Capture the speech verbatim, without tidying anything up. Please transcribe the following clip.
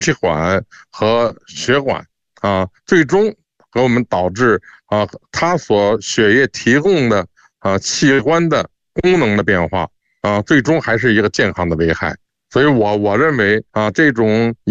气管和血管啊，最终给我们导致啊，它所血液提供的啊器官的功能的变化啊，最终还是一个健康的危害。所以我我认为啊，这种